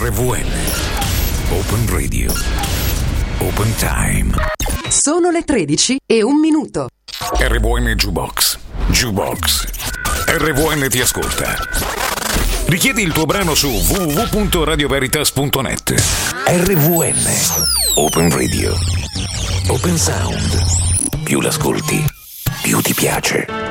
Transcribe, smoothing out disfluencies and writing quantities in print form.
RVN. Open Radio. Open Time. Sono le 13:01. RVN Jukebox. Jukebox. RVN ti ascolta. Richiedi il tuo brano su www.radioveritas.net. RVN. Open Radio. Open Sound. Più l'ascolti, più ti piace.